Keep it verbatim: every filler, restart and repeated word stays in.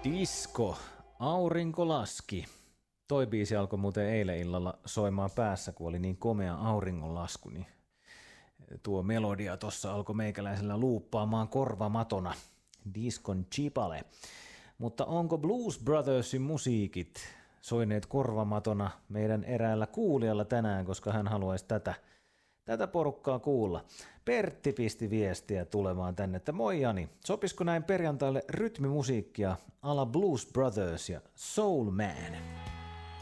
Disco, aurinko laski. Toi biisi alkoi muuten eilen illalla soimaan päässä, kun oli niin komea auringonlasku, niin tuo melodia tuossa alkoi meikäläisellä luuppaamaan korvamatona. Diskon chipale. Mutta onko Blues Brothersin musiikit soineet korvamatona meidän eräällä kuulijalla tänään, koska hän haluaisi tätä, tätä porukkaa kuulla. Pertti pisti viestiä tulemaan tänne, että moi Jani, sopisiko näin perjantaille rytmimusiikkia ala Blues Brothers ja Soul Man?